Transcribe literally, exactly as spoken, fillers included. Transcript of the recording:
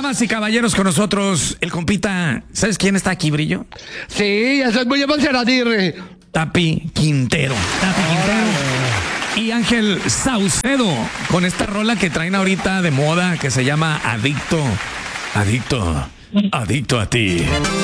Damas y caballeros, con nosotros el compita. ¿Sabes quién está aquí, Brillo? Sí, ya soy muy emocionado. Tapi Quintero. Tapi Quintero. Y Ángel Saucedo, con esta rola que traen ahorita de moda que se llama Adicto. Adicto. Adicto a ti.